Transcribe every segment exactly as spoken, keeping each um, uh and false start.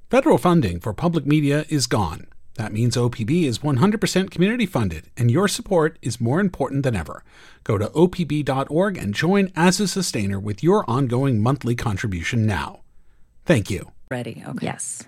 Federal funding for public media is gone. That means O P B is one hundred percent community funded, and your support is more important than ever. Go to O P B dot org and join as a sustainer with your ongoing monthly contribution now. Thank you. Ready, okay. Yes.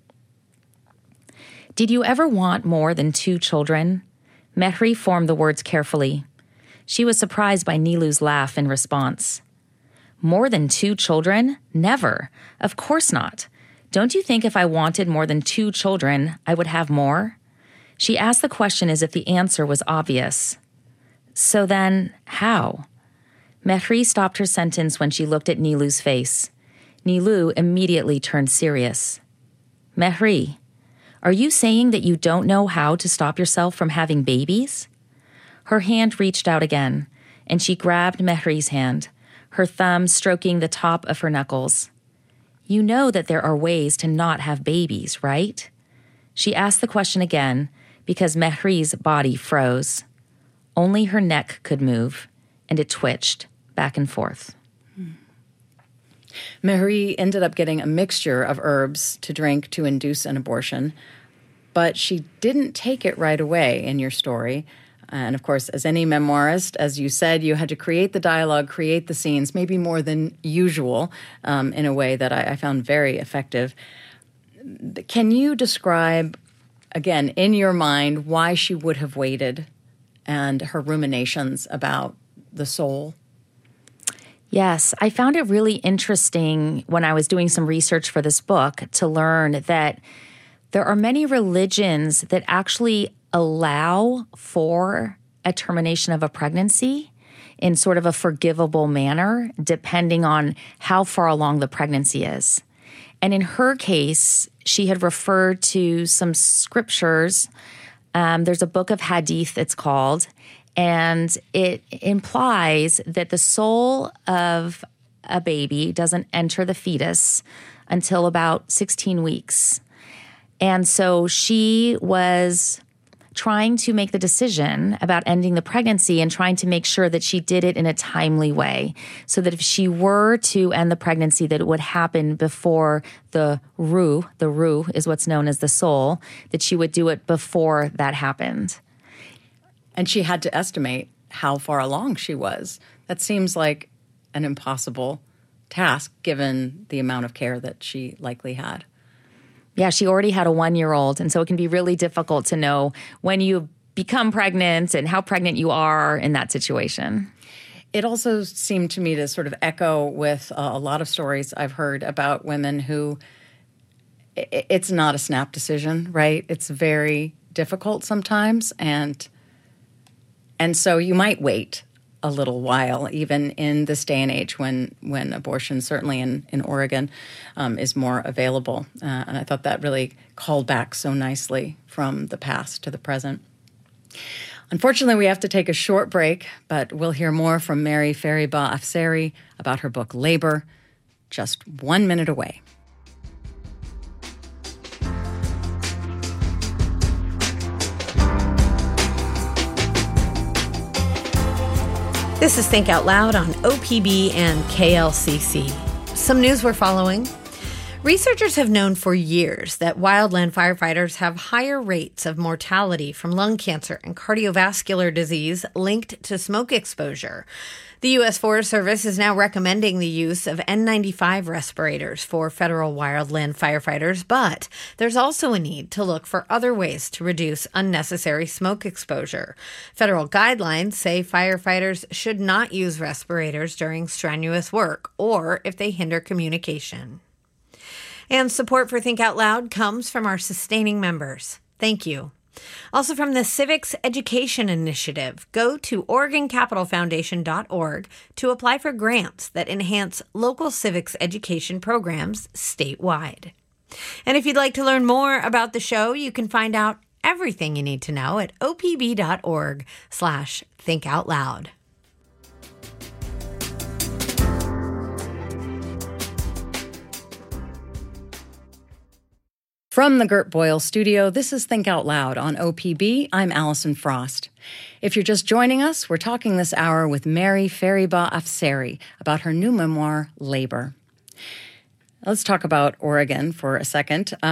Did you ever want more than two children? Mehri formed the words carefully. She was surprised by Nilu's laugh in response. More than two children? Never. Of course not. Don't you think if I wanted more than two children, I would have more? She asked the question as if the answer was obvious. So then, how? Mehri stopped her sentence when she looked at Nilu's face. Nilu immediately turned serious. Mehri, are you saying that you don't know how to stop yourself from having babies? Her hand reached out again, and she grabbed Mehri's hand, her thumb stroking the top of her knuckles. You know that there are ways to not have babies, right? She asked the question again because Mehri's body froze. Only her neck could move, and it twitched back and forth. Mehri ended up getting a mixture of herbs to drink to induce an abortion, but she didn't take it right away in your story. And of course, as any memoirist, as you said, you had to create the dialogue, create the scenes, maybe more than usual, um, in a way that I, I found very effective. Can you describe, again, in your mind, why she would have waited and her ruminations about the soul? Yes, I found it really interesting when I was doing some research for this book to learn that there are many religions that actually allow for a termination of a pregnancy in sort of a forgivable manner, depending on how far along the pregnancy is. And in her case, she had referred to some scriptures. Um, there's a book of Hadith, it's called, and it implies that the soul of a baby doesn't enter the fetus until about sixteen weeks. And so she was trying to make the decision about ending the pregnancy and trying to make sure that she did it in a timely way so that if she were to end the pregnancy, that it would happen before the ruh, the ruh is what's known as the soul, that she would do it before that happened. And she had to estimate how far along she was. That seems like an impossible task given the amount of care that she likely had. Yeah, she already had a one-year-old, and so it can be really difficult to know when you become pregnant and how pregnant you are in that situation. It also seemed to me to sort of echo with uh, a lot of stories I've heard about women who it, it's not a snap decision, right? It's very difficult sometimes, and and so you might wait a little while, even in this day and age when when abortion, certainly in, in Oregon, um, is more available. Uh, and I thought that really called back so nicely from the past to the present. Unfortunately, we have to take a short break, but we'll hear more from Mary Fariba Afsari about her book, Labor, just one minute away. This is Think Out Loud on O P B and K L C C. Some news we're following. Researchers have known for years that wildland firefighters have higher rates of mortality from lung cancer and cardiovascular disease linked to smoke exposure. The U S Forest Service is now recommending the use of N ninety-five respirators for federal wildland firefighters, but there's also a need to look for other ways to reduce unnecessary smoke exposure. Federal guidelines say firefighters should not use respirators during strenuous work or if they hinder communication. And support for Think Out Loud comes from our sustaining members. Thank you. Also from the Civics Education Initiative, go to Oregon Capital Foundation dot org to apply for grants that enhance local civics education programs statewide. And if you'd like to learn more about the show, you can find out everything you need to know at O P B dot org slash think out loud. From the Gert Boyle Studio, this is Think Out Loud on O P B. I'm Allison Frost. If you're just joining us, we're talking this hour with Mary Fariba Afsari about her new memoir, Labor. Let's talk about Oregon for a second.